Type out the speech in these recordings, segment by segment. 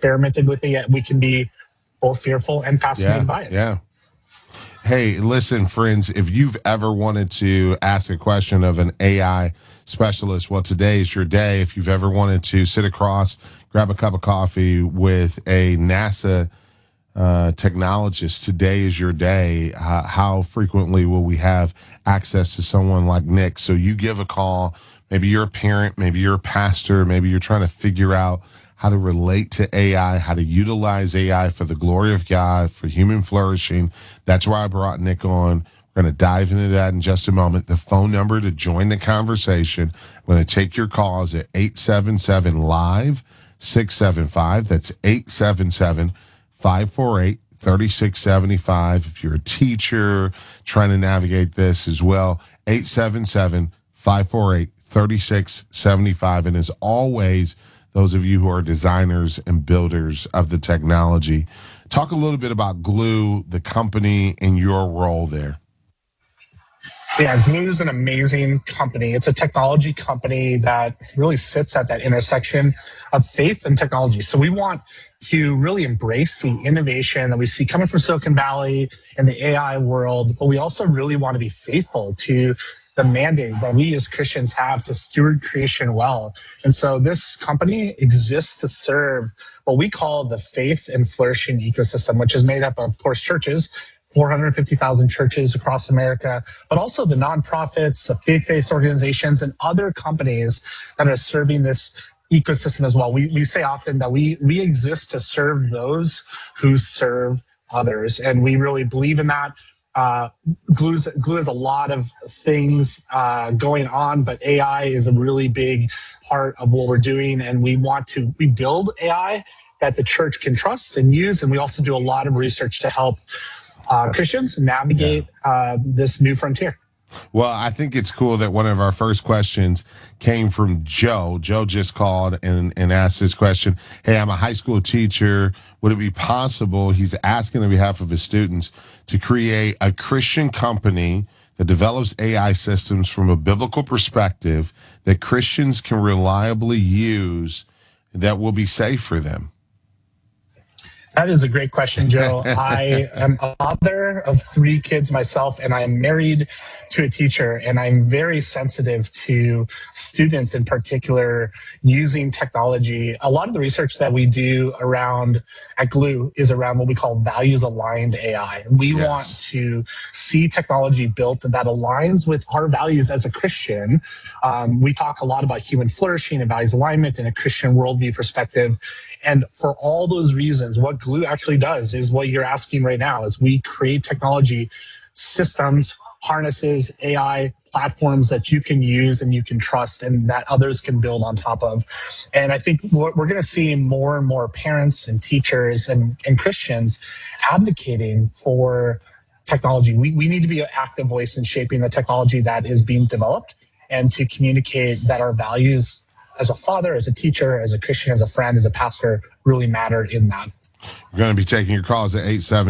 experimented with it yet, we can be both fearful and fascinated by it. Yeah. Hey, listen, friends, if you've ever wanted to ask a question of an AI specialist, well, today is your day. If you've ever wanted to sit across, grab a cup of coffee with a NASA technologist, today is your day. How frequently will we have access to someone like Nick? So you give a call. Maybe you're a parent, maybe you're a pastor, maybe you're trying to figure out how to relate to AI, how to utilize AI for the glory of God, for human flourishing. That's why I brought Nick on. We're going to dive into that in just a moment. The phone number to join the conversation, I'm going to take your calls at 877-LIVE-675. That's 877-548-3675. If you're a teacher trying to navigate this as well, 877-548-3675. And as always, those of you who are designers and builders of the technology, talk a little bit about Glue, the company, and your role there. Yeah, Glue is an amazing company. It's a technology company that really sits at that intersection of faith and technology. So we want to really embrace the innovation that we see coming from Silicon Valley and the AI world, but we also really want to be faithful to the mandate that we as Christians have to steward creation well. And so this company exists to serve what we call the faith and flourishing ecosystem, which is made up of course, churches, 450,000 churches across America, but also the nonprofits, the faith-based organizations, and other companies that are serving this ecosystem as well. We say often that we exist to serve those who serve others, and we really believe in that. Glue has a lot of things going on, but AI is a really big part of what we're doing, and we build AI that the church can trust and use, and we also do a lot of research to help Christians navigate this new frontier. Well, I think it's cool that one of our first questions came from Joe. Joe just called and asked this question. Hey, I'm a high school teacher. Would it be possible, he's asking on behalf of his students, to create a Christian company that develops AI systems from a biblical perspective that Christians can reliably use that will be safe for them? That is a great question, Joe. I am a father of 3 kids myself, and I am married to a teacher, and I'm very sensitive to students in particular using technology. A lot of the research that we do at Glue is around what we call values-aligned AI. We want to see technology built that aligns with our values as a Christian. We talk a lot about human flourishing and values alignment in a Christian worldview perspective. And for all those reasons, what Glue actually does is what you're asking right now, is we create technology systems, harnesses, AI platforms that you can use and you can trust and that others can build on top of. And I think what we're going to see more and more parents and teachers and Christians advocating for technology. We need to be an active voice in shaping the technology that is being developed and to communicate that our values as a father, as a teacher, as a Christian, as a friend, as a pastor really matter in that. We're going to be taking your calls at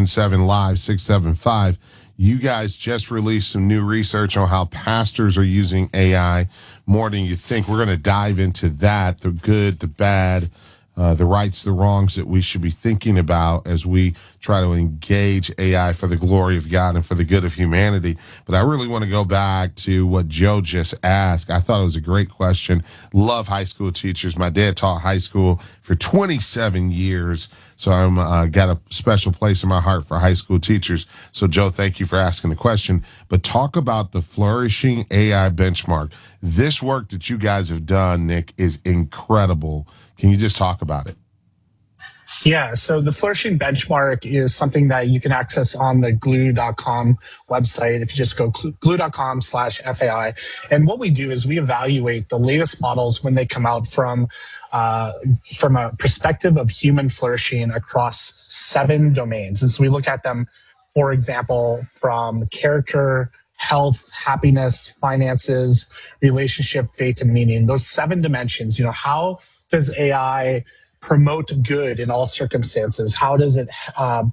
877-LIVE-675. You guys just released some new research on how pastors are using AI more than you think. We're going to dive into that, the good, the bad, the rights, the wrongs that we should be thinking about as we try to engage AI for the glory of God and for the good of humanity. But I really want to go back to what Joe just asked. I thought it was a great question. Love high school teachers. My dad taught high school for 27 years. So I'm got a special place in my heart for high school teachers. So Joe, thank you for asking the question. But talk about the Flourishing AI Benchmark. This work that you guys have done, Nick, is incredible. Can you just talk about it? Yeah, so the Flourishing Benchmark is something that you can access on the glue.com website. If you just go glue.com/FAI. And what we do is we evaluate the latest models when they come out from a perspective of human flourishing across 7 domains. And so we look at them, for example, from character, health, happiness, finances, relationship, faith, and meaning. Those 7 dimensions, how does AI promote good in all circumstances? How does it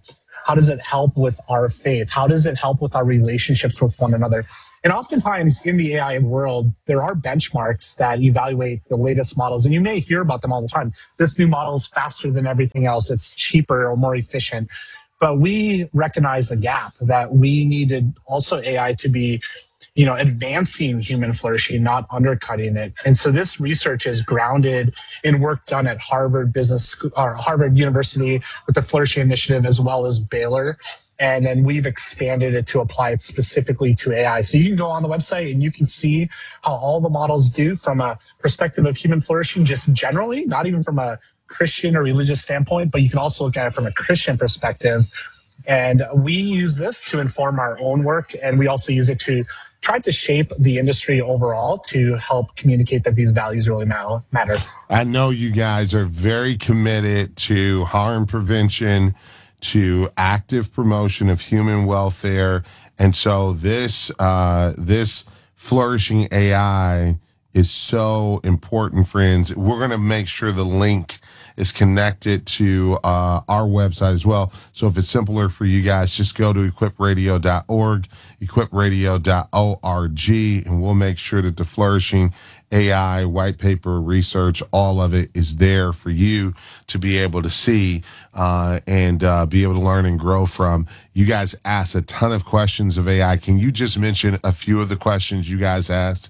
How does it help with our faith? How does it help with our relationships with one another? And oftentimes in the AI world, there are benchmarks that evaluate the latest models, and you may hear about them all the time. This new model is faster than everything else. It's cheaper or more efficient. But we recognize the gap that we needed also AI to be, advancing human flourishing, not undercutting it. And so this research is grounded in work done at Harvard University with the Flourishing Initiative, as well as Baylor. And then we've expanded it to apply it specifically to AI. So you can go on the website and you can see how all the models do from a perspective of human flourishing, just generally, not even from a Christian or religious standpoint, but you can also look at it from a Christian perspective. And we use this to inform our own work. And we also use it to try to shape the industry overall to help communicate that these values really matter. I know you guys are very committed to harm prevention, to active promotion of human welfare. And so this flourishing AI is so important, friends. We're going to make sure the link is connected to our website as well. So if it's simpler for you guys, just go to equipradio.org, equipradio.org, and we'll make sure that the flourishing AI white paper research, all of it is there for you to be able to see and be able to learn and grow from. You guys asked a ton of questions of AI. Can you just mention a few of the questions you guys asked?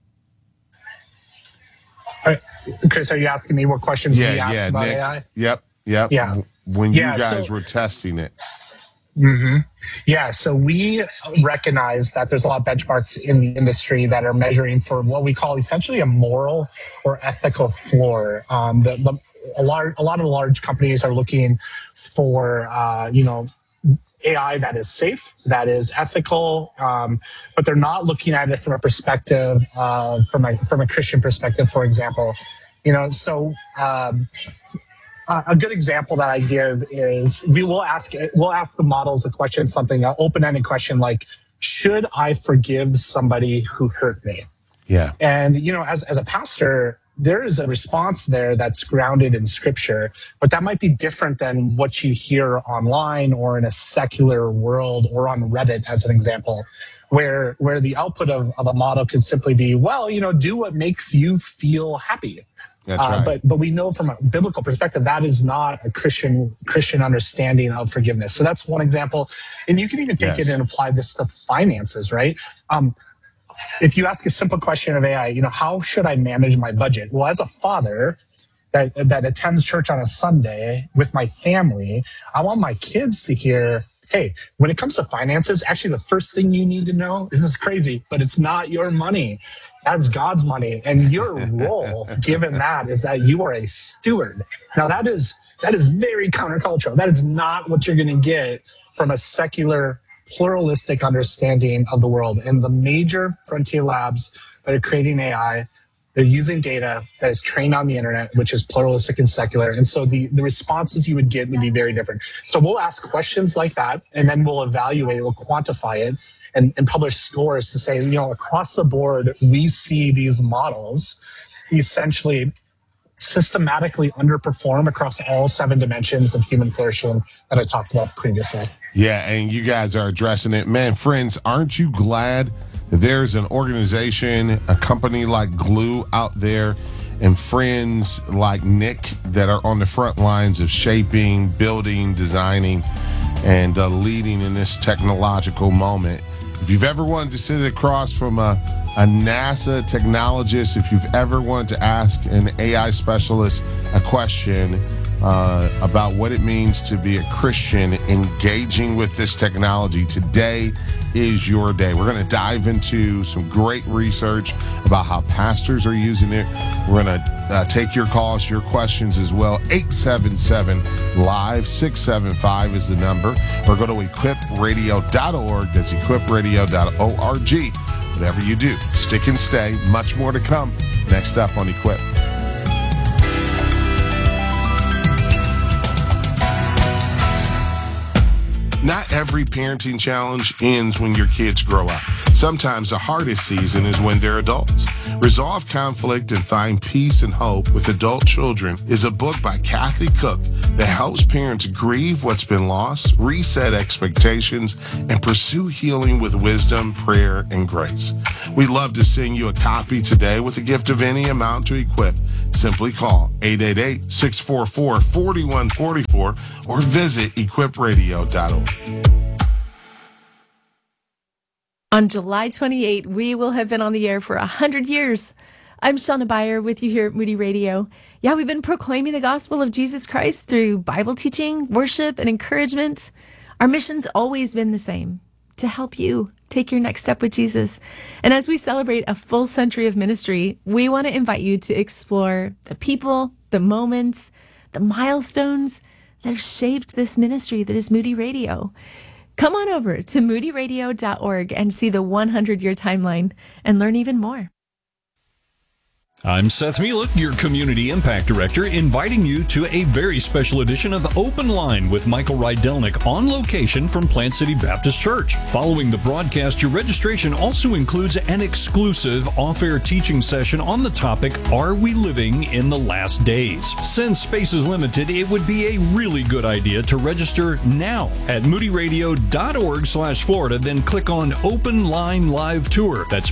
Chris, are you asking me what questions we asked about Nick, AI? Yep. Yeah. When you guys were testing it. Mm-hmm. Yeah, so we recognize that there's a lot of benchmarks in the industry that are measuring for what we call essentially a moral or ethical floor. A lot of the large companies are looking for, AI that is safe, that is ethical, but they're not looking at it from a perspective, from a Christian perspective, for example. A good example that I give is we'll ask the models a question, an open-ended question like, should I forgive somebody who hurt me? Yeah. And, as a pastor, there is a response there that's grounded in scripture, but that might be different than what you hear online or in a secular world or on Reddit, as an example, where the output of a model could simply be, well, do what makes you feel happy. That's right. But we know from a biblical perspective that is not a Christian understanding of forgiveness. So that's one example. And you can even take it and apply this to finances, right? If you ask a simple question of AI, how should I manage my budget? Well, as a father that attends church on a Sunday with my family, I want my kids to hear, hey, when it comes to finances, actually the first thing you need to know, this is crazy, but it's not your money. That's God's money. And your role, given that, is that you are a steward. Now, that is very countercultural. That is not what you're going to get from a secular, pluralistic understanding of the world. And the major frontier labs that are creating AI, they're using data that is trained on the internet, which is pluralistic and secular. And so the responses you would get would be very different. So we'll ask questions like that, and then we'll evaluate, we'll quantify it, and publish scores to say, across the board, we see these models essentially systematically underperform across all 7 dimensions of human flourishing that I talked about previously. Yeah, and you guys are addressing it. Man, friends, aren't you glad that there's an organization, a company like Glue out there, and friends like Nick that are on the front lines of shaping, building, designing, and leading in this technological moment? If you've ever wanted to sit across from a NASA technologist, if you've ever wanted to ask an AI specialist a question about what it means to be a Christian engaging with this technology, today is your day. We're going to dive into some great research about how pastors are using it. We're going to take your calls, your questions as well. 877-LIVE-675 is the number. Or go to equipradio.org. That's equipradio.org. Whatever you do, stick and stay. Much more to come next up on Equip. Not every parenting challenge ends when your kids grow up. Sometimes the hardest season is when they're adults. Resolve Conflict and Find Peace and Hope with Adult Children is a book by Kathy Cook that helps parents grieve what's been lost, reset expectations, and pursue healing with wisdom, prayer, and grace. We'd love to send you a copy today with a gift of any amount to equip. Simply call 888-644-4144 or visit equipradio.org. On July 28, we will have been on the air for 100 years. I'm Shauna Beyer with you here at Moody Radio. Yeah, we've been proclaiming the gospel of Jesus Christ through Bible teaching, worship, and encouragement. Our mission's always been the same, to help you take your next step with Jesus. And as we celebrate a full century of ministry, we want to invite you to explore the people, the moments, the milestones that have shaped this ministry that is Moody Radio. Come on over to moodyradio.org and see the 100-year timeline and learn even more. I'm Seth Mielek, your Community Impact Director, inviting you to a very special edition of Open Line with Michael Rydelnik on location from Plant City Baptist Church. Following the broadcast, your registration also includes an exclusive off-air teaching session on the topic, Are We Living in the Last Days? Since space is limited, it would be a really good idea to register now at moodyradio.org/Florida, then click on Open Line Live Tour. That's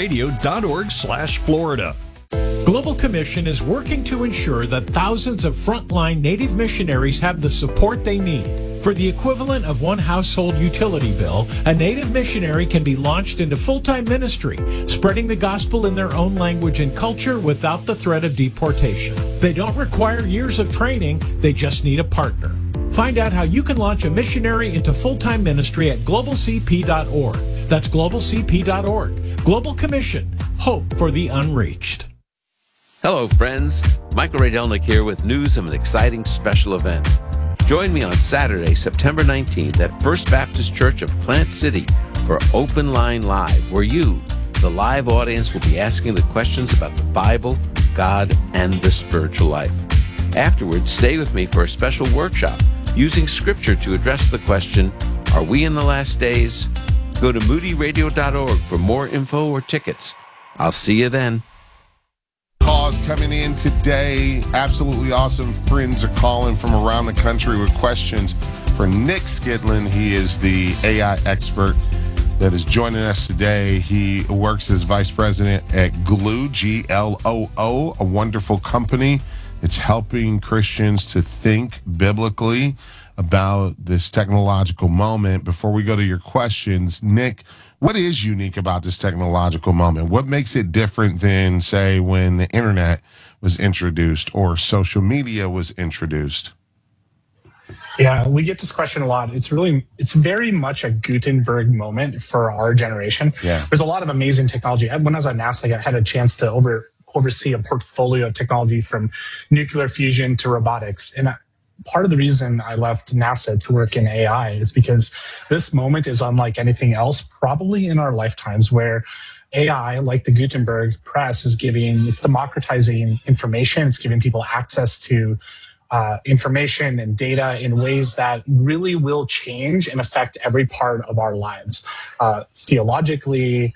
moodyradio.org/Florida. Global Commission is working to ensure that thousands of frontline Native missionaries have the support they need. For the equivalent of one household utility bill, a Native missionary can be launched into full-time ministry, spreading the gospel in their own language and culture without the threat of deportation. They don't require years of training, they just need a partner. Find out how you can launch a missionary into full-time ministry at globalcp.org. That's globalcp.org. Global Commission, hope for the unreached. Hello, friends. Michael Rydelnik here with news of an exciting special event. Join me on Saturday, September 19th at First Baptist Church of Plant City for Open Line Live, where you, the live audience, will be asking the questions about the Bible, God, and the spiritual life. Afterwards, stay with me for a special workshop using Scripture to address the question, Are we in the last days? Go to moodyradio.org for more info or tickets. I'll see you then. Calls coming in today. Absolutely awesome. Friends are calling from around the country with questions for Nick Skidlin. He is the AI expert that is joining us today. He works as vice president at Gloo, Gloo, a wonderful company. It's helping Christians to think biblically about this technological moment. Before we go to your questions, Nick, what is unique about this technological moment? What makes it different than, say, when the internet was introduced or social media was introduced? Yeah, we get this question a lot. It's very much a Gutenberg moment for our generation. Yeah. There's a lot of amazing technology. When I was at NASA, I had a chance to oversee a portfolio of technology from nuclear fusion to robotics. And part of the reason I left NASA to work in AI is because this moment is unlike anything else, probably in our lifetimes, where AI, like the Gutenberg press, it's democratizing information. It's giving people access to information and data in ways that really will change and affect every part of our lives, theologically,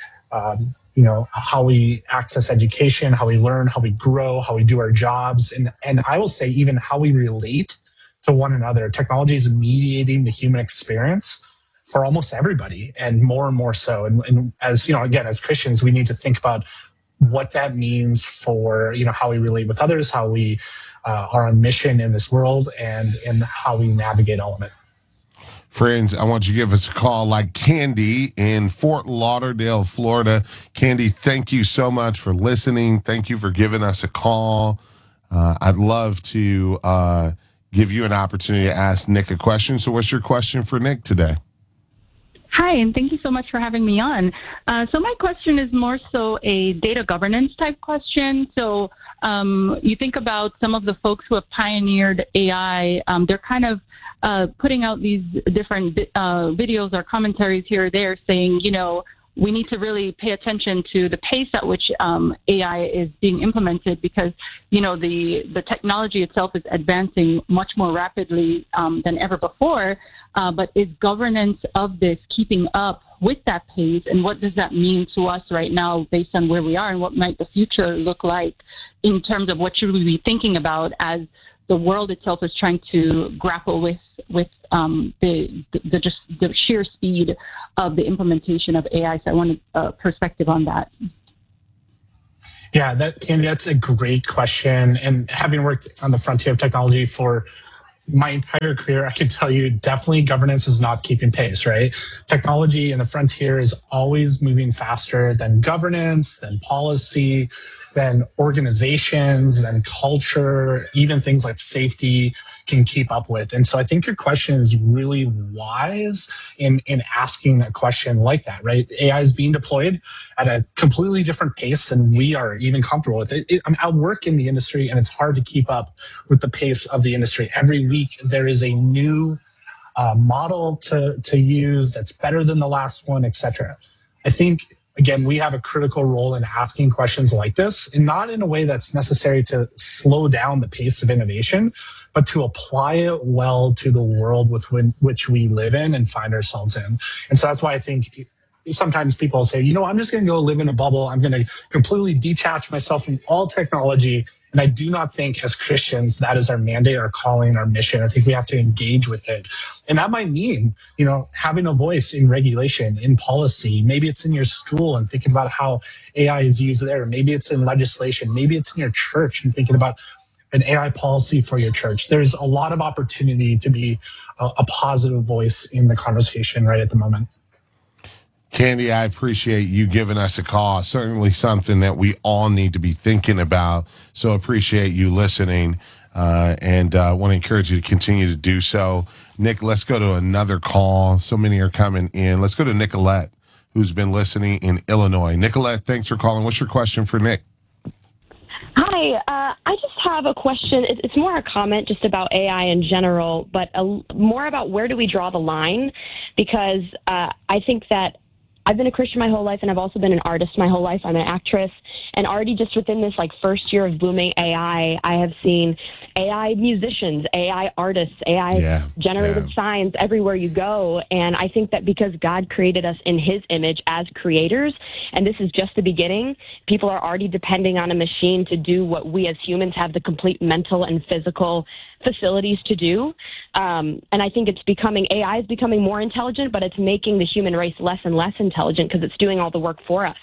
how we access education, how we learn, how we grow, how we do our jobs, and I will say even how we relate to one another. Technology is mediating the human experience for almost everybody, and more so. And as again, as Christians, we need to think about what that means for how we relate with others, how we are on mission in this world, and how we navigate all of it. Friends, I want you to give us a call like Candy in Fort Lauderdale, Florida. Candy, thank you so much for listening. Thank you for giving us a call. I'd love to give you an opportunity to ask Nick a question. So what's your question for Nick today? Hi, and thank you so much for having me on. So my question is more so a data governance type question. So you think about some of the folks who have pioneered AI, they're kind of putting out these different videos or commentaries here or there saying, we need to really pay attention to the pace at which AI is being implemented, because, the technology itself is advancing much more rapidly than ever before. But is governance of this keeping up with that pace? And what does that mean to us right now based on where we are, and what might the future look like in terms of what should we be thinking about as the world itself is trying to grapple with the sheer speed of the implementation of AI. So I want a perspective on that. Yeah, that's a great question. And having worked on the frontier of technology for my entire career, I can tell you definitely governance is not keeping pace, right? Technology in the frontier is always moving faster than governance, than policy, than organizations, than culture, even things like safety can keep up with. And so I think your question is really wise in asking a question like that, right? AI is being deployed at a completely different pace than we are even comfortable with. I work in the industry, and it's hard to keep up with the pace of the industry. Every week there is a new model to use that's better than the last one, et cetera. I think, again, we have a critical role in asking questions like this, and not in a way that's necessary to slow down the pace of innovation, but to apply it well to the world with which we live in and find ourselves in. And so that's why I think sometimes people say, I'm just going to go live in a bubble. I'm going to completely detach myself from all technology. And I do not think as Christians that is our mandate, our calling, our mission. I think we have to engage with it. And that might mean, having a voice in regulation, in policy. Maybe it's in your school and thinking about how AI is used there. Maybe it's in legislation. Maybe it's in your church and thinking about an AI policy for your church. There's a lot of opportunity to be a positive voice in the conversation right at the moment. Candy, I appreciate you giving us a call. Certainly something that we all need to be thinking about. So appreciate you listening, and want to encourage you to continue to do so. Nick, let's go to another call. So many are coming in. Let's go to Nicolette, who's been listening in Illinois. Nicolette, thanks for calling. What's your question for Nick? Hi, I just have a question. It's more a comment just about AI in general, but more about where do we draw the line? Because I think that I've been a Christian my whole life, and I've also been an artist my whole life. I'm an actress, and already just within this first year of booming AI, I have seen AI musicians, AI artists, AI generated signs everywhere you go. And I think that because God created us in his image as creators, and this is just the beginning, people are already depending on a machine to do what we as humans have the complete mental and physical facilities to do. And I think AI is becoming more intelligent, but it's making the human race less and less intelligent because it's doing all the work for us.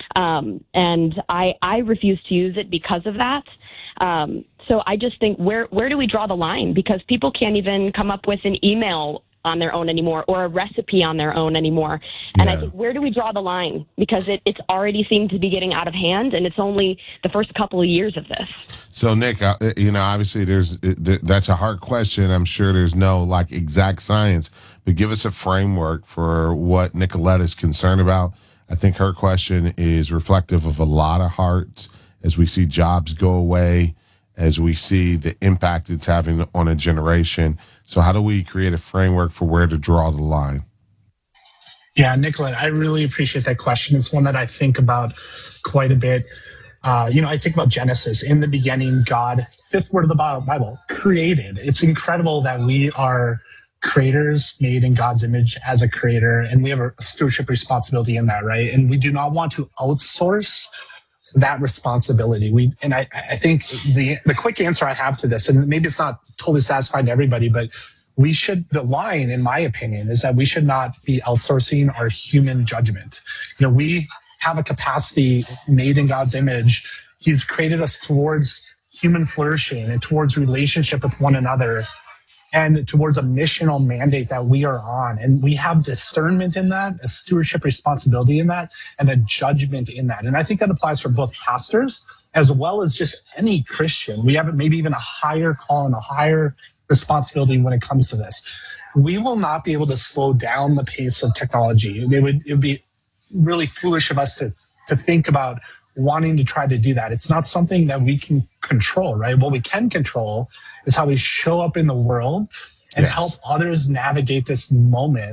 And I refuse to use it because of that. So I just think, where do we draw the line? Because people can't even come up with an email on their own anymore, or a recipe on their own anymore. And I think, where do we draw the line? Because it's already seemed to be getting out of hand, and it's only the first couple of years of this. So Nick, obviously that's a hard question. I'm sure there's no exact science, but give us a framework for what Nicolette is concerned about. I think her question is reflective of a lot of hearts as we see jobs go away, as we see the impact it's having on a generation. So how do we create a framework for where to draw the line? Yeah, Nicolette, I really appreciate that question. It's one that I think about quite a bit. I think about Genesis. In the beginning, God, fifth word of the Bible, created. It's incredible that we are creators made in God's image as a creator, and we have a stewardship responsibility in that, right? And we do not want to outsource that responsibility. I think the quick answer I have to this, and maybe it's not totally satisfying to everybody, but the line, in my opinion, is that we should not be outsourcing our human judgment. We have a capacity made in God's image. He's created us towards human flourishing and towards relationship with one another, and towards a missional mandate that we are on. And we have discernment in that, a stewardship responsibility in that, and a judgment in that. And I think that applies for both pastors as well as just any Christian. We have maybe even a higher call and a higher responsibility when it comes to this. We will not be able to slow down the pace of technology. It would be really foolish of us to think about wanting to try to do that. It's not something that we can control, right? What we can control is how we show up in the world and help others navigate this moment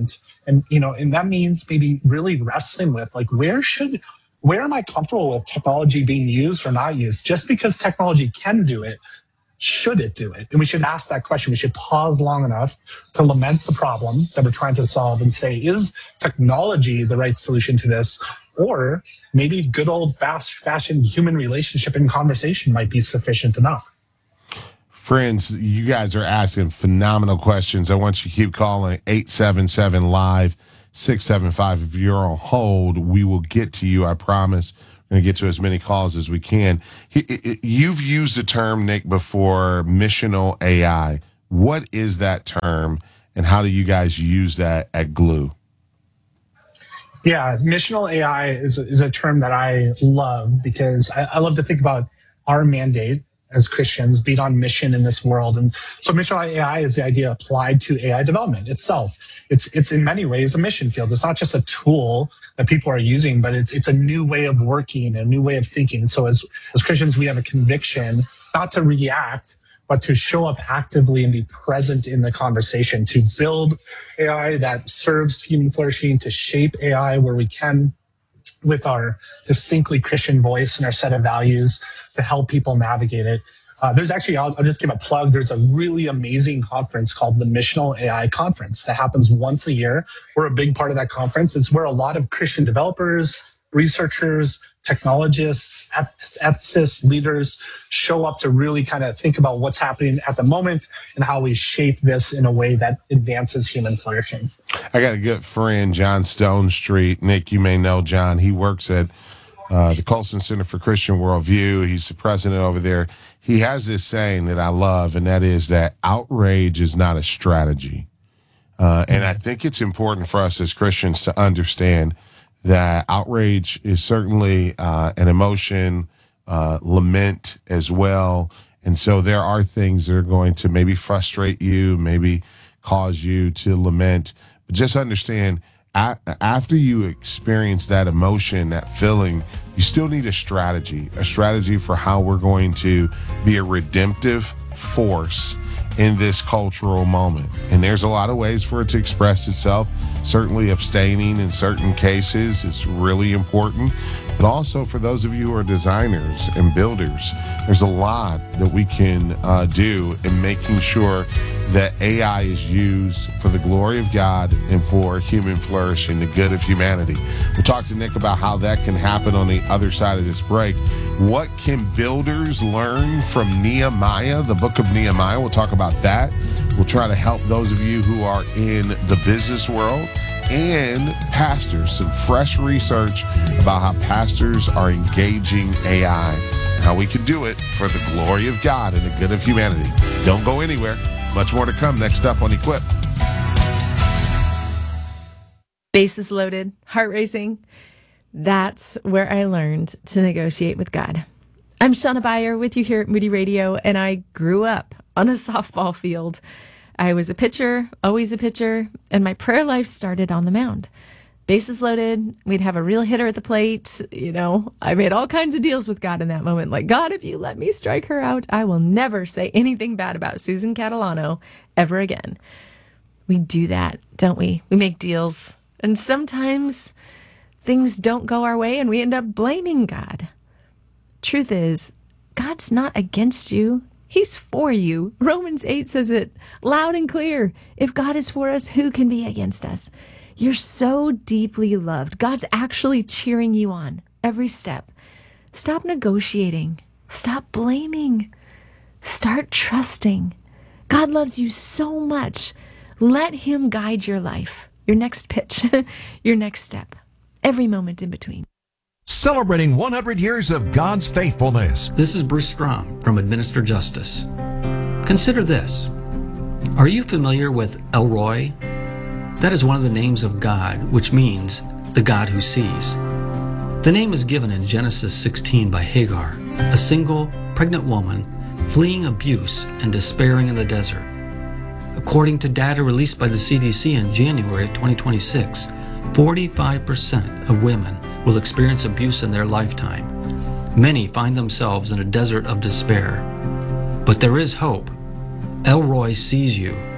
And, and that means maybe really wrestling with like, where am I comfortable with technology being used or not used? Just because technology can do it, should it do it? And we should ask that question. We should pause long enough to lament the problem that we're trying to solve and say, is technology the right solution to this? Or maybe good old fashioned human relationship and conversation might be sufficient enough. Friends, you guys are asking phenomenal questions. I want you to keep calling 877-LIVE-675. If you're on hold, we will get to you, I promise. We're going to get to as many calls as we can. You've used the term, Nick, before, missional AI. What is that term, and how do you guys use that at Glue? Yeah, missional AI is a term that I love because I love to think about our mandate as Christians being on mission in this world. And so missional AI is the idea applied to AI development itself. It's in many ways a mission field. It's not just a tool that people are using, but it's a new way of working, a new way of thinking. So as Christians, we have a conviction not to react, but to show up actively and be present in the conversation, to build AI that serves human flourishing, to shape AI where we can with our distinctly Christian voice and our set of values to help people navigate it. There's actually, I'll just give a plug. There's a really amazing conference called the Missional AI Conference that happens once a year. We're a big part of that conference. It's where a lot of Christian developers, researchers, technologists, ethicists, leaders show up to really kind of think about what's happening at the moment and how we shape this in a way that advances human flourishing. I got a good friend, John Stone Street. Nick, you may know John. He works at the Colson Center for Christian Worldview. He's the president over there. He has this saying that I love, and that is that outrage is not a strategy. And I think it's important for us as Christians to understand that outrage is certainly an emotion, lament as well. And so there are things that are going to maybe frustrate you, maybe cause you to lament. But just understand, after you experience that emotion, that feeling, you still need a strategy for how we're going to be a redemptive force in this cultural moment. And there's a lot of ways for it to express itself. Certainly abstaining in certain cases is really important. But also for those of you who are designers and builders, there's a lot that we can do in making sure that AI is used for the glory of God and for human flourishing, the good of humanity. We'll talk to Nick about how that can happen on the other side of this break. What can builders learn from Nehemiah, the book of Nehemiah? We'll talk about that. We'll try to help those of you who are in the business world and pastors, some fresh research about how pastors are engaging AI and how we can do it for the glory of God and the good of humanity. Don't go anywhere. Much more to come next up on Equip. Bases loaded, heart racing. That's where I learned to negotiate with God. I'm Shauna Beyer with you here at Moody Radio, and I grew up on a softball field. I was a pitcher, always a pitcher, and my prayer life started on the mound. Bases loaded, we'd have a real hitter at the plate. I made all kinds of deals with God in that moment. Like, God, if you let me strike her out, I will never say anything bad about Susan Catalano ever again. We do that, don't we? We make deals. And sometimes things don't go our way and we end up blaming God. Truth is, God's not against you. He's for you. Romans 8 says it loud and clear. If God is for us, who can be against us? You're so deeply loved. God's actually cheering you on every step. Stop negotiating. Stop blaming. Start trusting. God loves you so much. Let him guide your life, your next pitch, your next step, every moment in between. Celebrating 100 years of God's faithfulness. This is Bruce Strom from Administer Justice. Consider this. Are you familiar with El Roi? That is one of the names of God, which means the God who sees. The name is given in Genesis 16 by Hagar, a single, pregnant woman fleeing abuse and despairing in the desert. According to data released by the CDC in January 2026, 45% of women will experience abuse in their lifetime. Many find themselves in a desert of despair. But there is hope. El Roi sees you.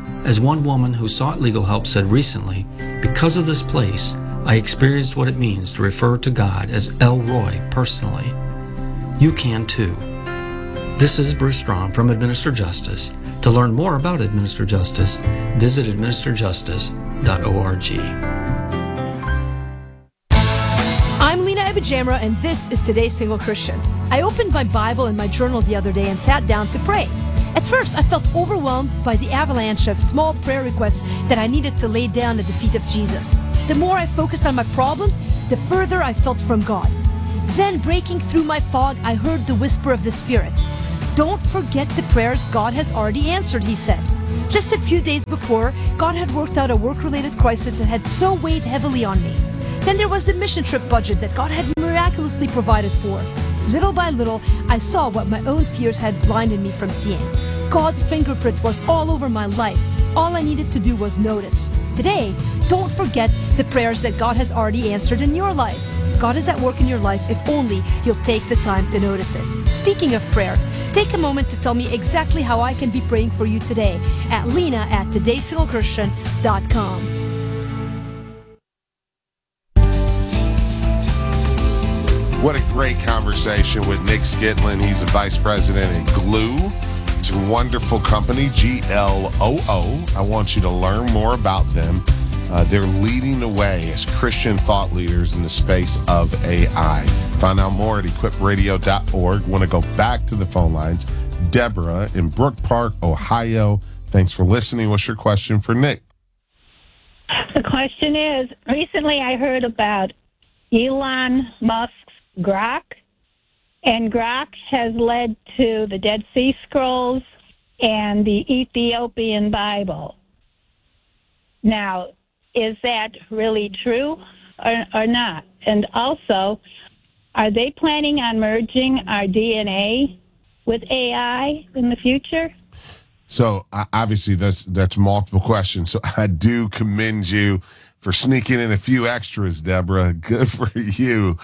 As one woman who sought legal help said recently, because of this place, I experienced what it means to refer to God as El Roy personally. You can too. This is Bruce Strom from Administer Justice. To learn more about Administer Justice, visit administerjustice.org. I'm Lena Abijamra, and this is Today's Single Christian. I opened my Bible and my journal the other day and sat down to pray. At first, I felt overwhelmed by the avalanche of small prayer requests that I needed to lay down at the feet of Jesus. The more I focused on my problems, the further I felt from God. Then, breaking through my fog, I heard the whisper of the Spirit. Don't forget the prayers God has already answered, he said. Just a few days before, God had worked out a work-related crisis that had so weighed heavily on me. Then there was the mission trip budget that God had miraculously provided for. Little by little, I saw what my own fears had blinded me from seeing. God's fingerprint was all over my life. All I needed to do was notice. Today, don't forget the prayers that God has already answered in your life. God is at work in your life if only you'll take the time to notice it. Speaking of prayer, take a moment to tell me exactly how I can be praying for you today at lena@todaysinglechristtian.com. What a great conversation with Nick Skitlin. He's a vice president at Gloo. It's a wonderful company, GLOO. I want you to learn more about them. They're leading the way as Christian thought leaders in the space of AI. Find out more at equipradio.org. Want to go back to the phone lines. Deborah in Brook Park, Ohio. Thanks for listening. What's your question for Nick? The question is, recently I heard about Elon Musk's Grok, and Grok has led to the Dead Sea Scrolls and the Ethiopian Bible. Now, is that really true or not? And also, are they planning on merging our DNA with AI in the future? So obviously that's multiple questions. So I do commend you for sneaking in a few extras, Deborah. Good for you.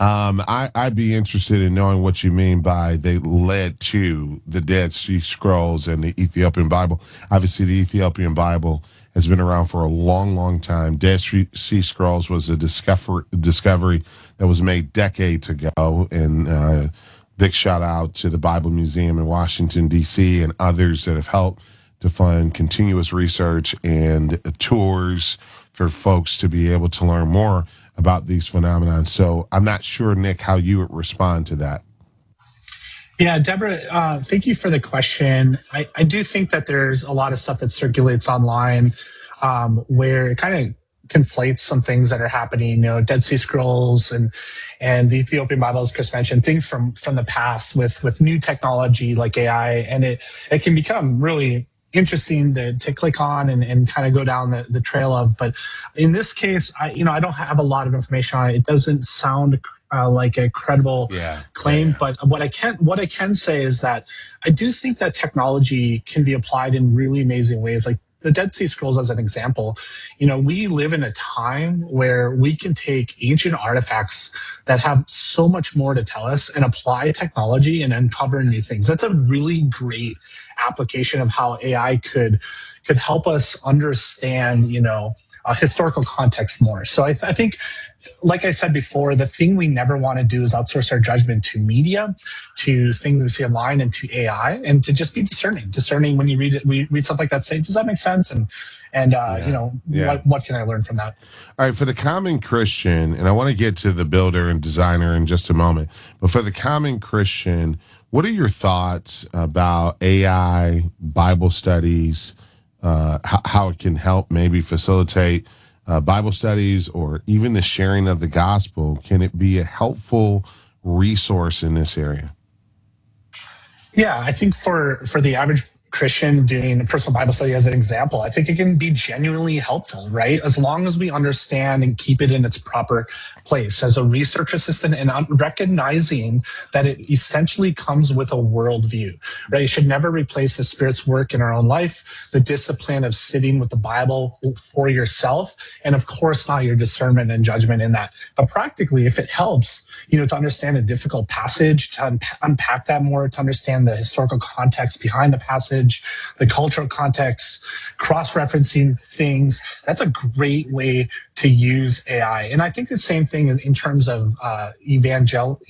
I'd be interested in knowing what you mean by they led to the Dead Sea Scrolls and the Ethiopian Bible. Obviously, the Ethiopian Bible has been around for a long, long time. Dead Sea Scrolls was a discovery that was made decades ago. And big shout out to the Bible Museum in Washington, D.C. and others that have helped to fund continuous research and tours for folks to be able to learn more about these phenomena. So I'm not sure, Nick, how you would respond to that. Yeah, Deborah, thank you for the question. I do think that there's a lot of stuff that circulates online where it kind of conflates some things that are happening, you know, Dead Sea Scrolls and the Ethiopian Bible, as Chris mentioned, things from the past with new technology like AI. And it can become really interesting to click on and kind of go down the trail of. But in this case, I don't have a lot of information on it. It doesn't sound like a credible claim. But what I can say is that I do think that technology can be applied in really amazing ways. Like the Dead Sea Scrolls as an example, we live in a time where we can take ancient artifacts that have so much more to tell us and apply technology and uncover new things. That's a really great application of how AI could help us understand, a historical context more. So I think, like I said before, the thing we never want to do is outsource our judgment to media, to things we see online, and to AI, and to just be discerning when you read it. We read something like that, say, does that make sense? And what can I learn from that? All right, for the common Christian, and I want to get to the builder and designer in just a moment, but for the common Christian, what are your thoughts about AI, Bible studies, how it can help maybe facilitate Bible studies or even the sharing of the gospel? Can it be a helpful resource in this area? Yeah, I think for the average Christian doing a personal Bible study as an example, I think it can be genuinely helpful, right? As long as we understand and keep it in its proper place as a research assistant and recognizing that it essentially comes with a worldview, right? It should never replace the Spirit's work in our own life, the discipline of sitting with the Bible for yourself, and of course not your discernment and judgment in that. But practically, if it helps, to understand a difficult passage, to unpack that more, to understand the historical context behind the passage, the cultural context, cross-referencing things. That's a great way to use AI. And I think the same thing in terms of evangelical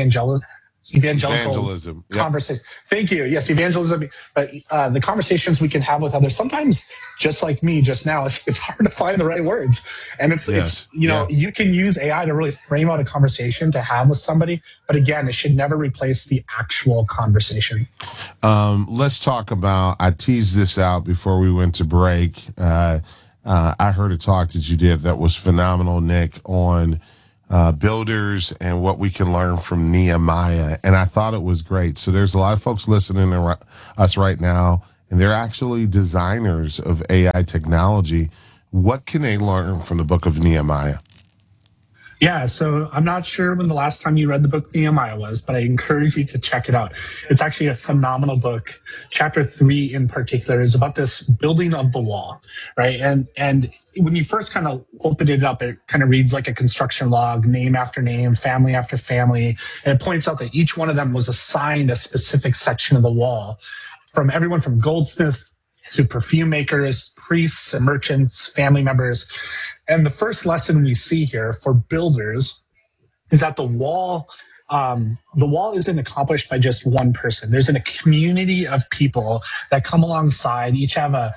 Evangelism. conversation. Thank you. Yes, evangelism. But the conversations we can have with others, sometimes just like me just now, it's hard to find the right words. And it's you can use AI to really frame out a conversation to have with somebody. But again, it should never replace the actual conversation. Let's talk about, I teased this out before we went to break. I heard a talk that you did that was phenomenal, Nick, on builders and what we can learn from Nehemiah. And I thought it was great. So there's a lot of folks listening to us right now, and they're actually designers of AI technology. What can they learn from the book of Nehemiah? Yeah, so I'm not sure when the last time you read the book Nehemiah was, but I encourage you to check it out. It's actually a phenomenal book. Chapter 3 in particular is about this building of the wall, right? And when you first kind of open it up, it kind of reads like a construction log, name after name, family after family. And it points out that each one of them was assigned a specific section of the wall, from everyone from goldsmiths to perfume makers, priests and merchants, family members. And the first lesson we see here for builders is that the wall isn't accomplished by just one person. There's a community of people that come alongside, each have a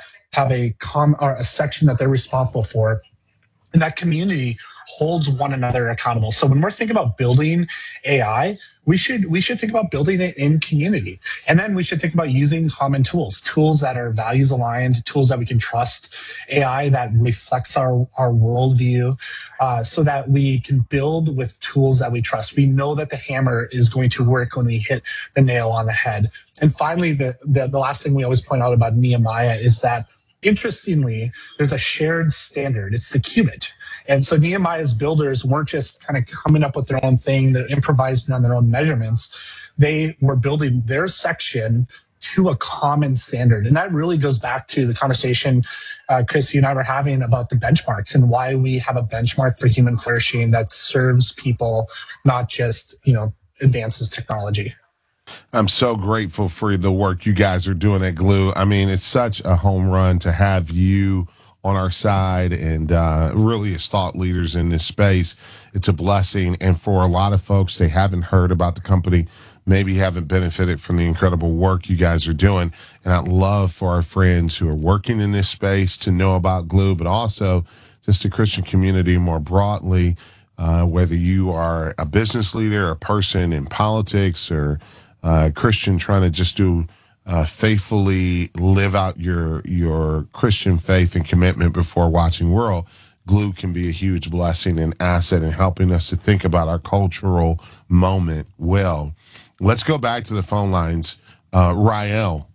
section that they're responsible for. And that community holds one another accountable. So when we're thinking about building AI, we should think about building it in community. And then we should think about using common tools that are values aligned, tools that we can trust, AI that reflects our worldview, so that we can build with tools that we trust. We know that the hammer is going to work when we hit the nail on the head. And finally, the last thing we always point out about Nehemiah is that, interestingly, there's a shared standard. It's the cubit. And so Nehemiah's builders weren't just kind of coming up with their own thing, they're improvising on their own measurements. They were building their section to a common standard. And that really goes back to the conversation, Chris, you and I were having about the benchmarks and why we have a benchmark for human flourishing that serves people, not just, advances technology. I'm so grateful for the work you guys are doing at Glue. I mean, it's such a home run to have you on our side and really as thought leaders in this space. It's a blessing. And for a lot of folks, they haven't heard about the company, maybe haven't benefited from the incredible work you guys are doing. And I'd love for our friends who are working in this space to know about Glue, but also just the Christian community more broadly, whether you are a business leader, a person in politics, or Christian trying to just do faithfully live out your Christian faith and commitment before watching world. Glue can be a huge blessing and asset in helping us to think about our cultural moment well. Let's go back to the phone lines. Rael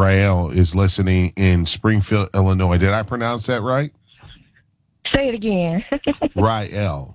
is listening in Springfield, Illinois. Did I pronounce that right? Say it again. Rael.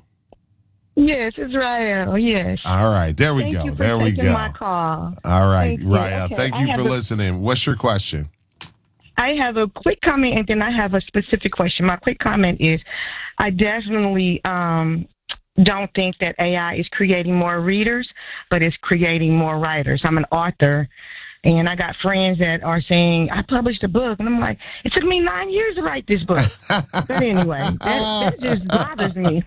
Yes, it's Rael. Yes. All right. There we go. There we go. My call. All right, Rael. Okay. Thank you for listening. What's your question? I have a quick comment and then I have a specific question. My quick comment is I definitely don't think that AI is creating more readers, but it's creating more writers. I'm an author. And I got friends that are saying, I published a book. And I'm like, it took me 9 years to write this book. But anyway, that just bothers me.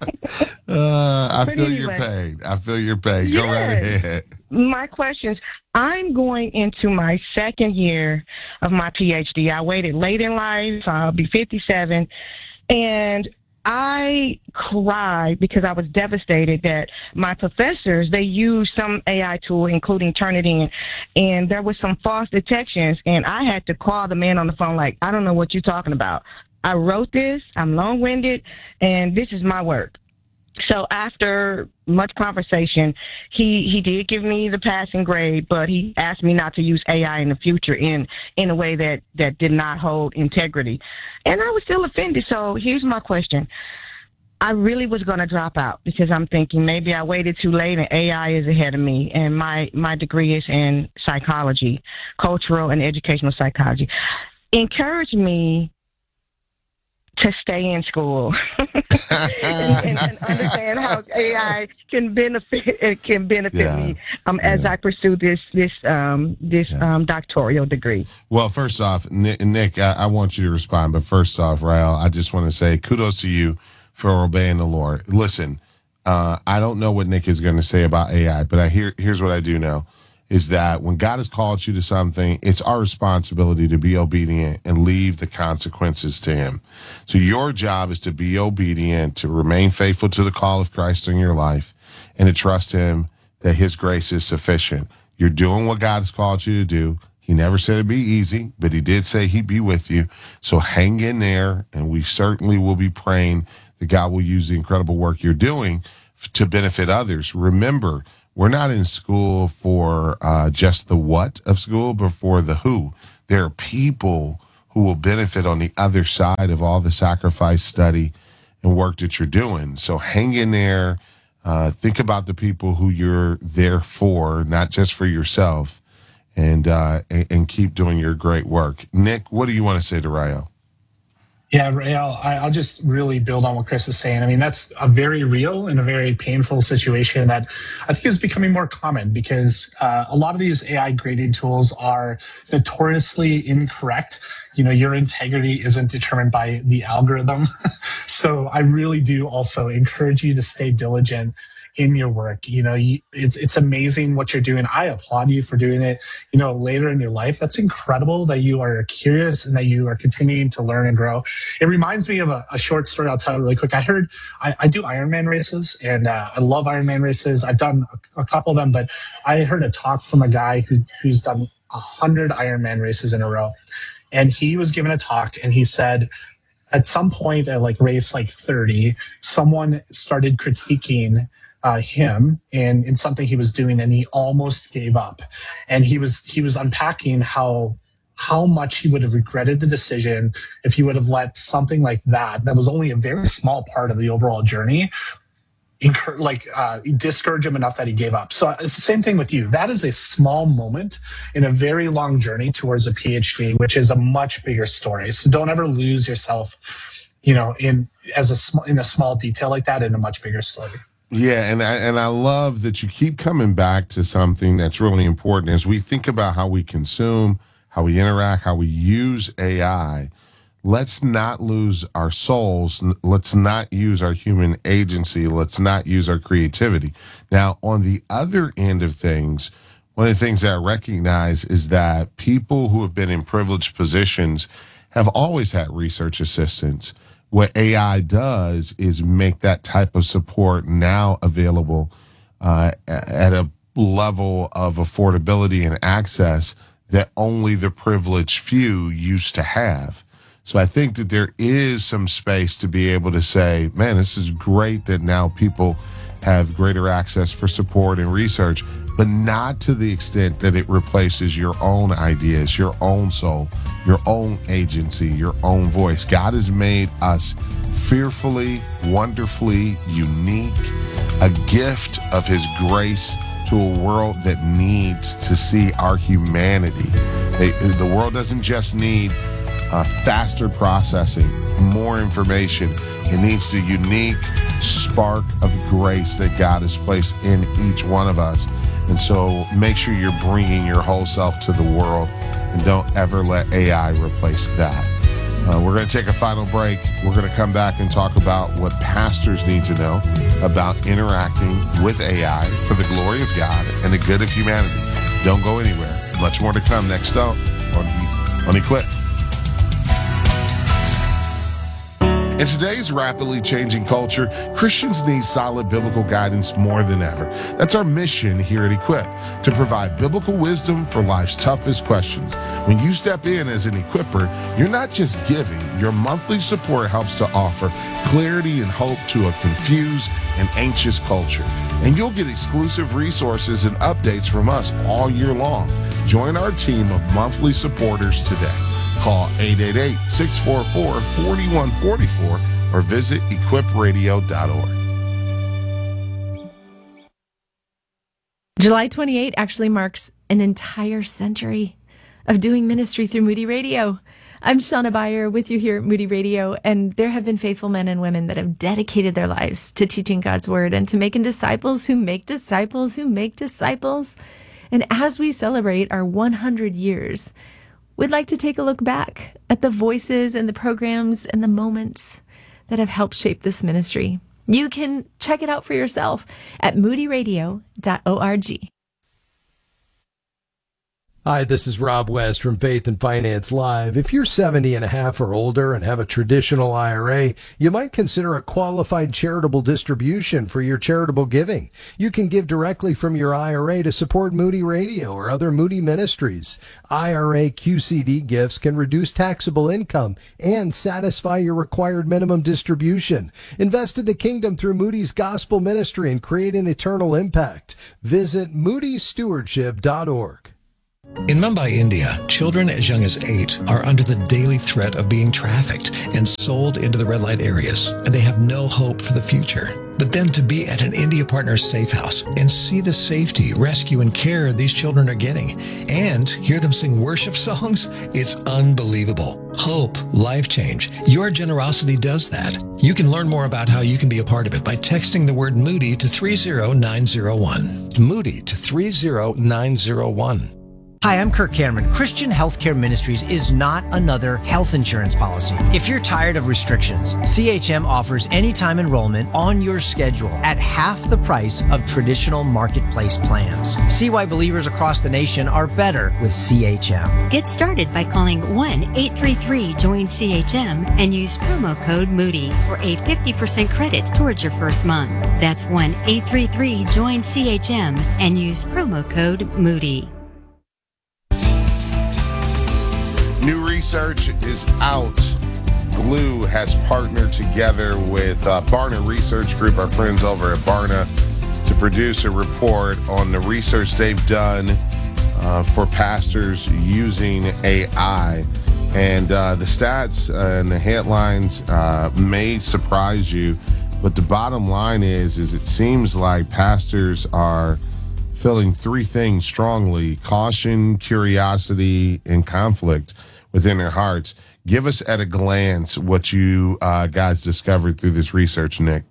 I feel your pain. Go right ahead. My questions, I'm going into my second year of my PhD. I waited late in life. I'll be 57. And I cried because I was devastated that my professors, they used some AI tool, including Turnitin, and there was some false detections, and I had to call the man on the phone like, I don't know what you're talking about. I wrote this, I'm long-winded, and this is my work. So after much conversation, he did give me the passing grade, but he asked me not to use AI in the future in a way that did not hold integrity. And I was still offended. So here's my question. I really was going to drop out because I'm thinking maybe I waited too late and AI is ahead of me. And my degree is in psychology, cultural and educational psychology. Encourage me to stay in school and understand how AI can benefit me as I pursue this doctoral degree. Well, first off, Nick, I want you to respond, but first off, Rael, I just want to say kudos to you for obeying the Lord. Listen, I don't know what Nick is going to say about AI, but here's what I do know. Is that when God has called you to something, it's our responsibility to be obedient and leave the consequences to him. So your job is to be obedient, to remain faithful to the call of Christ in your life, and to trust him that his grace is sufficient. You're doing what God has called you to do. He never said it'd be easy, but he did say he'd be with you. So hang in there, and we certainly will be praying that God will use the incredible work you're doing to benefit others. Remember, we're not in school for just the what of school, but for the who. There are people who will benefit on the other side of all the sacrifice, study, and work that you're doing. So hang in there. Think about the people who you're there for, not just for yourself, and keep doing your great work. Nick, what do you want to say to Rael? Yeah, Rael, I'll just really build on what Chris is saying. I mean, that's a very real and a very painful situation that I think is becoming more common because a lot of these AI grading tools are notoriously incorrect. Your integrity isn't determined by the algorithm. So I really do also encourage you to stay diligent in your work. It's amazing what you're doing. I applaud you for doing it, later in your life. That's incredible that you are curious and that you are continuing to learn and grow. It reminds me of a short story I'll tell really quick. I do Ironman races and I love Ironman races. I've done a couple of them, but I heard a talk from a guy who's done 100 Ironman races in a row. And he was given a talk and he said, at some point at race 30, someone started critiquing him in something he was doing, and he almost gave up. And he was unpacking how much he would have regretted the decision if he would have let something like that was only a very small part of the overall journey, discourage him enough that he gave up. So it's the same thing with you. That is a small moment in a very long journey towards a PhD, which is a much bigger story. So don't ever lose yourself, in a small detail like that in a much bigger story. Yeah, and I love that you keep coming back to something that's really important as we think about how we consume, how we interact, how we use AI. Let's not lose our souls. Let's not use our human agency. Let's not use our creativity. Now, on the other end of things, one of the things that I recognize is that people who have been in privileged positions have always had research assistants. What AI does is make that type of support now available at a level of affordability and access that only the privileged few used to have. So I think that there is some space to be able to say, man, this is great that now people have greater access for support and research, but not to the extent that it replaces your own ideas, your own soul, your own agency, your own voice. God has made us fearfully, wonderfully unique, a gift of his grace to a world that needs to see our humanity. The world doesn't just need faster processing, more information. It needs the unique spark of grace that God has placed in each one of us. And so make sure you're bringing your whole self to the world and don't ever let AI replace that. We're going to take a final break. We're going to come back and talk about what pastors need to know about interacting with AI for the glory of God and the good of humanity. Don't go anywhere. Much more to come next up on Equip. In today's rapidly changing culture, Christians need solid biblical guidance more than ever. That's our mission here at Equip, to provide biblical wisdom for life's toughest questions. When you step in as an equipper, you're not just giving. Your monthly support helps to offer clarity and hope to a confused and anxious culture. And you'll get exclusive resources and updates from us all year long. Join our team of monthly supporters today. Call 888-644-4144 or visit equipradio.org. July 28 actually marks an entire century of doing ministry through Moody Radio. I'm Shauna Beyer with you here at Moody Radio, and there have been faithful men and women that have dedicated their lives to teaching God's Word and to making disciples who make disciples who make disciples. And as we celebrate our 100 years, we'd like to take a look back at the voices and the programs and the moments that have helped shape this ministry. You can check it out for yourself at moodyradio.org. Hi, this is Rob West from Faith and Finance Live. If you're 70 and a half or older and have a traditional IRA, you might consider a qualified charitable distribution for your charitable giving. You can give directly from your IRA to support Moody Radio or other Moody ministries. IRA QCD gifts can reduce taxable income and satisfy your required minimum distribution. Invest in the kingdom through Moody's Gospel Ministry and create an eternal impact. Visit moodystewardship.org. In Mumbai, India, children as young as 8 are under the daily threat of being trafficked and sold into the red light areas, and they have no hope for the future. But then to be at an India Partners safe house and see the safety, rescue, and care these children are getting, and hear them sing worship songs, it's unbelievable. Hope, life change. Your generosity does that. You can learn more about how you can be a part of it by texting the word Moody to 30901. Moody to 30901. Hi, I'm Kirk Cameron. Christian Healthcare Ministries is not another health insurance policy. If you're tired of restrictions, CHM offers anytime enrollment on your schedule at half the price of traditional marketplace plans. See why believers across the nation are better with CHM. Get started by calling 1-833-JOIN-CHM and use promo code Moody for a 50% credit towards your first month. That's 1-833-JOIN-CHM and use promo code Moody. New research is out. Blue has partnered together with Barna Research Group, our friends over at Barna, to produce a report on the research they've done for pastors using AI. And the stats and the headlines may surprise you, but the bottom line is it seems like pastors are feeling three things strongly: caution, curiosity, and conflict within their hearts. Give us at a glance what you guys discovered through this research, Nick.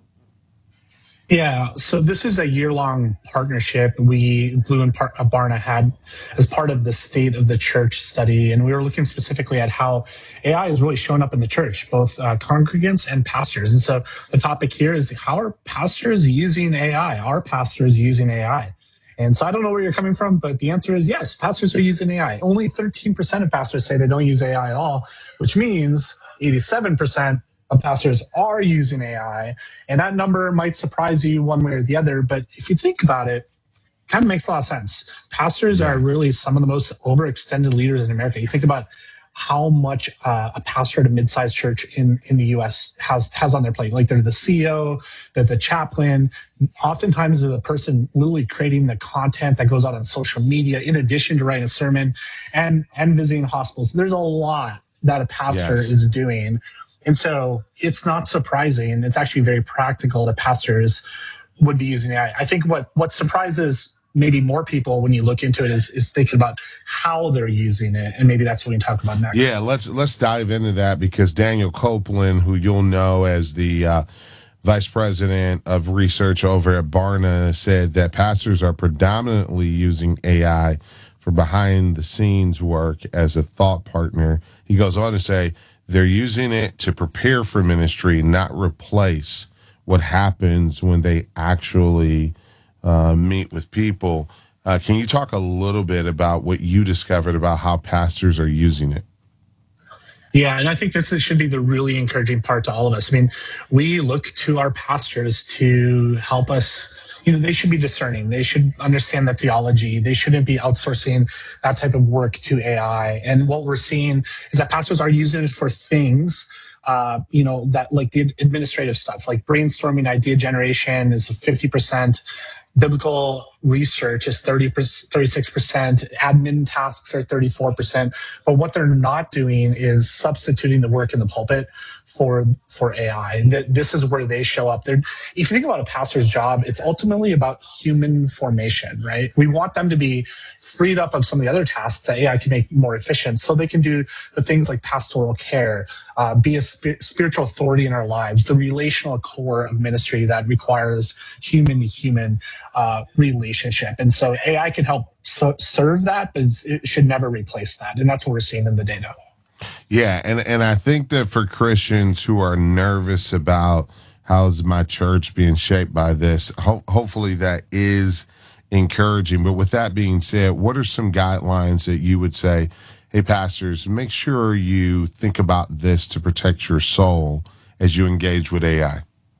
Yeah, so this is a year-long partnership we, Blue and Barna, had as part of the State of the Church study, and we were looking specifically at how AI is really showing up in the church, both congregants and pastors. And so the topic here is, how are pastors using AI? Are pastors using AI? And so I don't know where you're coming from, but the answer is yes, pastors are using AI. Only 13% of pastors say they don't use AI at all, which means 87% of pastors are using AI. And that number might surprise you one way or the other, but if you think about it, it kind of makes a lot of sense. Pastors are really some of the most overextended leaders in America. You think about how much a pastor at a mid-sized church in the U.S. has on their plate. Like, they're the CEO, they're the chaplain. Oftentimes they're the person literally creating the content that goes out on social media, in addition to writing a sermon and visiting hospitals. There's a lot that a pastor is doing. And so it's not surprising. It's actually very practical that pastors would be using AI. I think what surprises maybe more people when you look into it is thinking about how they're using it, and maybe that's what we can talk about next. Yeah, let's dive into that, because Daniel Copeland, who you'll know as the vice president of research over at Barna, said that pastors are predominantly using AI for behind-the-scenes work as a thought partner. He goes on to say they're using it to prepare for ministry, not replace what happens when they actually meet with people. Can you talk a little bit about what you discovered about how pastors are using it? Yeah, and I think this should be the really encouraging part to all of us. I mean, we look to our pastors to help us. They should be discerning. They should understand the theology. They shouldn't be outsourcing that type of work to AI. And what we're seeing is that pastors are using it for things that, like, the administrative stuff, like brainstorming, idea generation is 50%. biblical research is 36%, admin tasks are 34%, but what they're not doing is substituting the work in the pulpit for AI. And this is where they show up. If you think about a pastor's job, it's ultimately about human formation, right? We want them to be freed up of some of the other tasks that AI can make more efficient, so they can do the things like pastoral care, be a spiritual authority in our lives, the relational core of ministry that requires human-to-human relationship. And so AI can help serve that, but it should never replace that. And that's what we're seeing in the data. Yeah, and I think that for Christians who are nervous about how's my church being shaped by this, hopefully that is encouraging. But with that being said, what are some guidelines that you would say, hey, pastors, make sure you think about this to protect your soul as you engage with AI?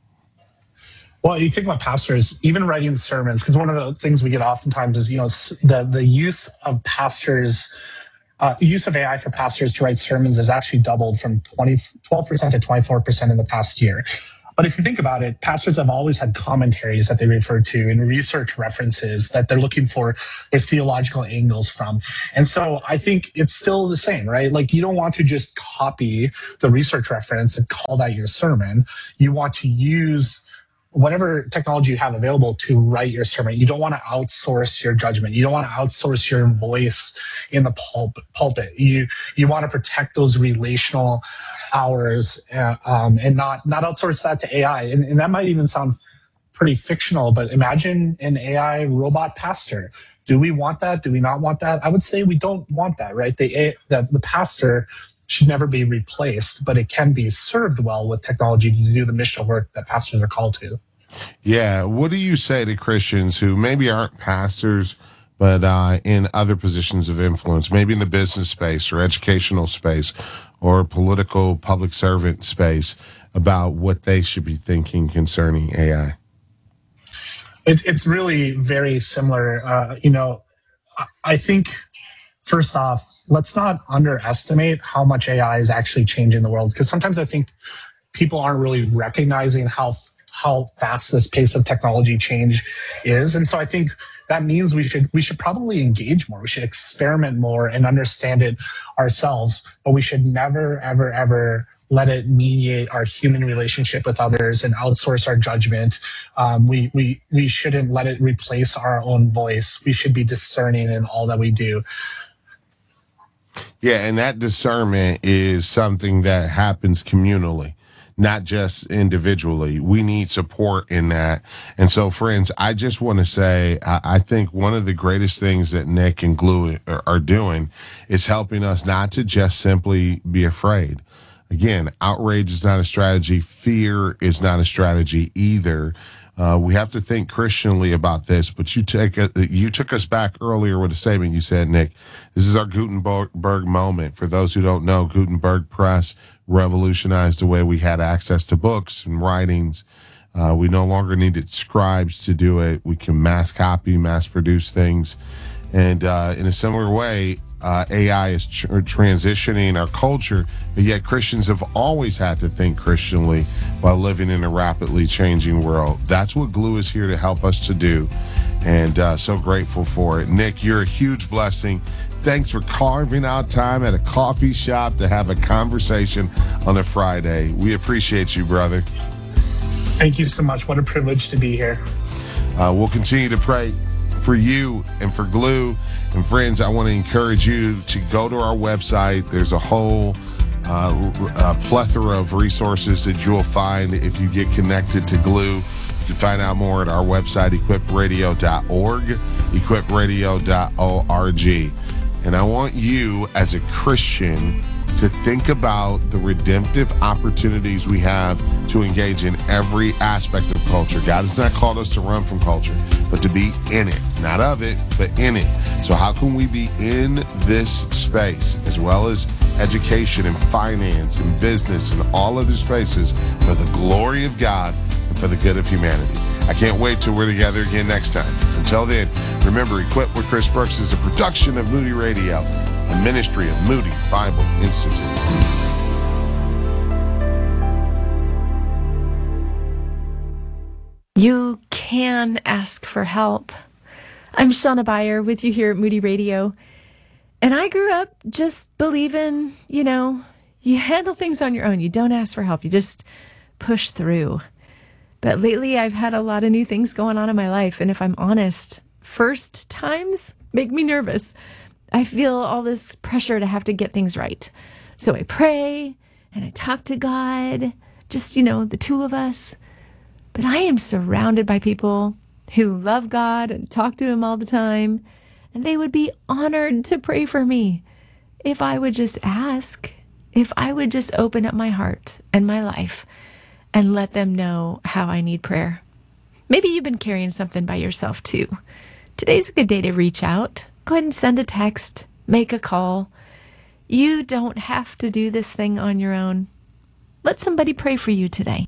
Well, you think about pastors, even writing sermons, because one of the things we get oftentimes is, the use of pastors. Use of AI for pastors to write sermons has actually doubled from 12% to 24% in the past year. But if you think about it, pastors have always had commentaries that they refer to and research references that they're looking for their theological angles from. And so I think it's still the same, right? Like, you don't want to just copy the research reference and call that your sermon. You want to use whatever technology you have available to write your sermon. You don't want to outsource your judgment. You don't want to outsource your voice in the pulpit. You want to protect those relational hours and not outsource that to AI. And that might even sound pretty fictional, but imagine an AI robot pastor. Do we want that? Do we not want that? I would say we don't want that, right? The pastor should never be replaced, but it can be served well with technology to do the missional work that pastors are called to. Yeah. What do you say to Christians who maybe aren't pastors, but in other positions of influence, maybe in the business space or educational space or political public servant space, about what they should be thinking concerning AI? It's really very similar. I think, first off, let's not underestimate how much AI is actually changing the world, because sometimes I think people aren't really recognizing how fast this pace of technology change is. And so I think that means we should probably engage more. We should experiment more and understand it ourselves, but we should never, ever, ever let it mediate our human relationship with others and outsource our judgment. We shouldn't let it replace our own voice. We should be discerning in all that we do. Yeah, and that discernment is something that happens communally, not just individually. We need support in that. And so, friends, I just want to say, I think one of the greatest things that Nick and Glue are doing is helping us not to just simply be afraid. Again, outrage is not a strategy. Fear is not a strategy either. We have to think Christianly about this, but you took us back earlier with a statement. You said, Nick, this is our Gutenberg moment. For those who don't know, Gutenberg Press revolutionized the way we had access to books and writings. We no longer needed scribes to do it. We can mass copy, mass produce things. And in a similar way, AI is transitioning our culture, but yet Christians have always had to think Christianly while living in a rapidly changing world. That's what Glue is here to help us to do, and so grateful for it. Nick, you're a huge blessing. Thanks for carving out time at a coffee shop to have a conversation on a Friday. We appreciate you, brother. Thank you so much. What a privilege to be here. We'll continue to pray for you and for Glue. And friends, I want to encourage you to go to our website. There's a whole plethora of resources that you'll find if you get connected to Glue. You can find out more at our website, equipradio.org, equipradio.org. And I want you as a Christian to think about the redemptive opportunities we have to engage in every aspect of culture. God has not called us to run from culture, but to be in it, not of it, but in it. So how can we be in this space, as well as education and finance and business and all other spaces, for the glory of God and for the good of humanity? I can't wait till we're together again next time. Until then, remember, Equipped with Chris Brooks is a production of Moody Radio, a ministry of Moody Bible Institute. You can ask for help. I'm Shauna Beyer with you here at Moody Radio. And I grew up just believing, you handle things on your own. You don't ask for help. You just push through. But lately I've had a lot of new things going on in my life. And if I'm honest, first times make me nervous. I feel all this pressure to have to get things right. So I pray and I talk to God, just, the two of us. But I am surrounded by people who love God and talk to him all the time. And they would be honored to pray for me if I would just ask, if I would just open up my heart and my life and let them know how I need prayer. Maybe you've been carrying something by yourself too. Today's a good day to reach out. Go ahead and send a text, make a call. You don't have to do this thing on your own. Let somebody pray for you today.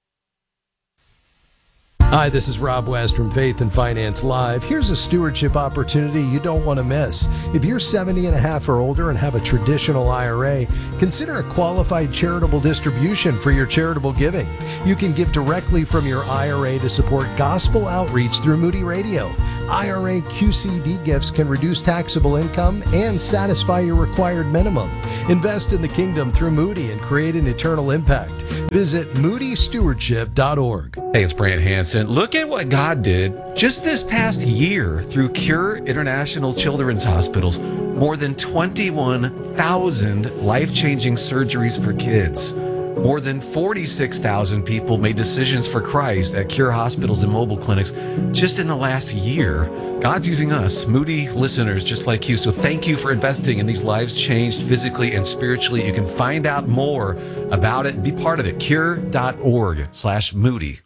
Hi, this is Rob West from Faith and Finance Live. Here's a stewardship opportunity you don't want to miss. If you're 70 and a half or older and have a traditional IRA, consider a qualified charitable distribution for your charitable giving. You can give directly from your IRA to support gospel outreach through Moody Radio. IRA QCD gifts can reduce taxable income and satisfy your required minimum. Invest in the kingdom through Moody and create an eternal impact. Visit moodystewardship.org. Hey, it's Brant Hansen. Look at what God did just this past year through Cure International Children's Hospitals. More than 21,000 life-changing surgeries for kids. More than 46,000 people made decisions for Christ at Cure hospitals and mobile clinics just in the last year. God's using us, Moody listeners just like you. So thank you for investing in these lives changed physically and spiritually. You can find out more about it and be part of it. Cure.org/Moody.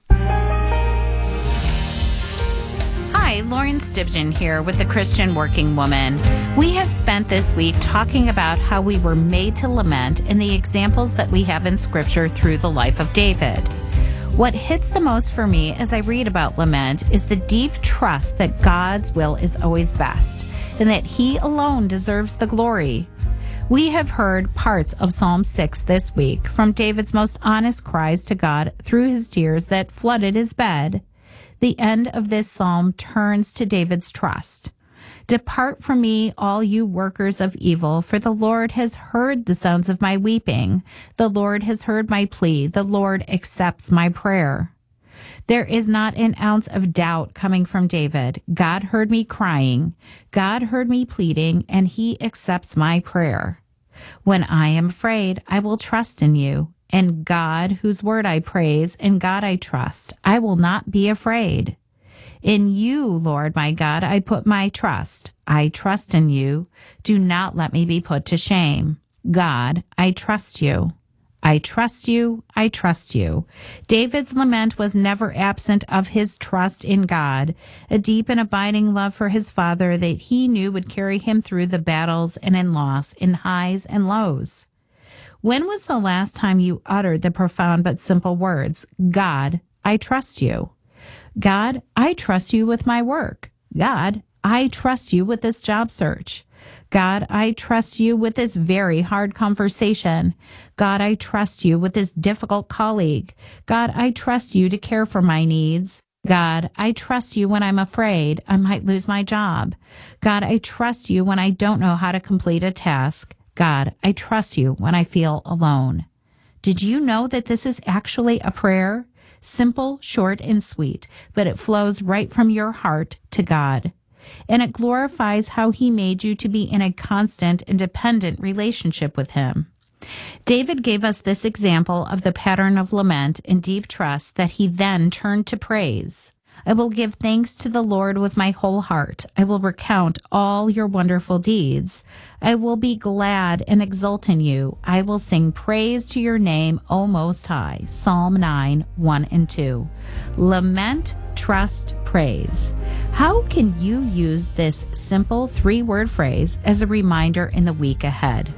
Hi, Lauren Stibgen here with the Christian Working Woman. We have spent this week talking about how we were made to lament and the examples that we have in Scripture through the life of David. What hits the most for me as I read about lament is the deep trust that God's will is always best and that He alone deserves the glory. We have heard parts of Psalm 6 this week from David's most honest cries to God through his tears that flooded his bed. The end of this psalm turns to David's trust. Depart from me, all you workers of evil, for the Lord has heard the sounds of my weeping. The Lord has heard my plea. The Lord accepts my prayer. There is not an ounce of doubt coming from David. God heard me crying. God heard me pleading, and He accepts my prayer. When I am afraid, I will trust in you. And God, whose word I praise, and God I trust, I will not be afraid. In you, Lord my God, I put my trust. I trust in you. Do not let me be put to shame. God, I trust you. I trust you. I trust you. David's lament was never absent of his trust in God, a deep and abiding love for his father that he knew would carry him through the battles and in loss, in highs and lows. When was the last time you uttered the profound but simple words, God, I trust you? God, I trust you with my work. God, I trust you with this job search. God, I trust you with this very hard conversation. God, I trust you with this difficult colleague. God, I trust you to care for my needs. God, I trust you when I'm afraid I might lose my job. God, I trust you when I don't know how to complete a task. God, I trust you when I feel alone. Did you know that this is actually a prayer? Simple, short, and sweet, but it flows right from your heart to God. And it glorifies how He made you to be in a constant and dependent relationship with Him. David gave us this example of the pattern of lament and deep trust that he then turned to praise. I will give thanks to the Lord with my whole heart. I will recount all your wonderful deeds. I will be glad and exult in you. I will sing praise to your name, O Most High. Psalm 9, 1 and 2. Lament, trust, praise. How can you use this simple 3-word phrase as a reminder in the week ahead?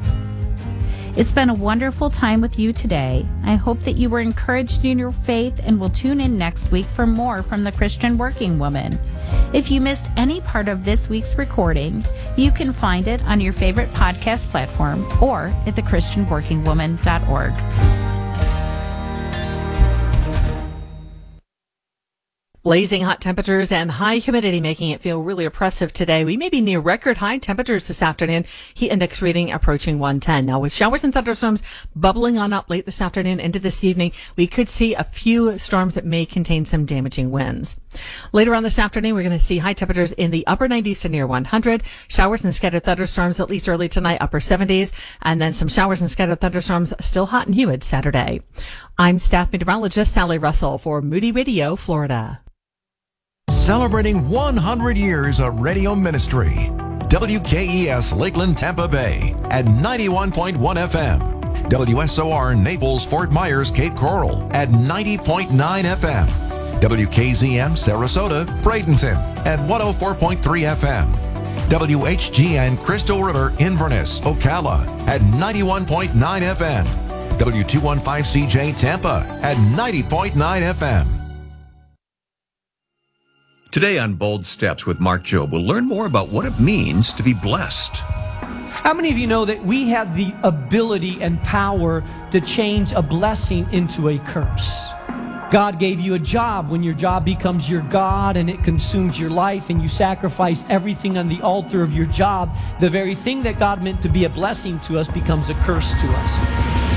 It's been a wonderful time with you today. I hope that you were encouraged in your faith and will tune in next week for more from the Christian Working Woman. If you missed any part of this week's recording, you can find it on your favorite podcast platform or at thechristianworkingwoman.org. Blazing hot temperatures and high humidity making it feel really oppressive today. We may be near record high temperatures this afternoon. Heat index reading approaching 110. Now with showers and thunderstorms bubbling on up late this afternoon into this evening, we could see a few storms that may contain some damaging winds. Later on this afternoon, we're going to see high temperatures in the upper 90s to near 100. Showers and scattered thunderstorms at least early tonight, upper 70s. And then some showers and scattered thunderstorms still hot and humid Saturday. I'm staff meteorologist Sally Russell for Moody Radio, Florida. Celebrating 100 years of radio ministry. WKES Lakeland, Tampa Bay at 91.1 FM. WSOR Naples, Fort Myers, Cape Coral at 90.9 FM. WKZM Sarasota, Bradenton at 104.3 FM. WHGN Crystal River, Inverness, Ocala at 91.9 FM. W215CJ Tampa at 90.9 FM. Today on Bold Steps with Mark Jobe, we'll learn more about what it means to be blessed. How many of you know that we have the ability and power to change a blessing into a curse? God gave you a job. When your job becomes your God and it consumes your life and you sacrifice everything on the altar of your job, the very thing that God meant to be a blessing to us becomes a curse to us.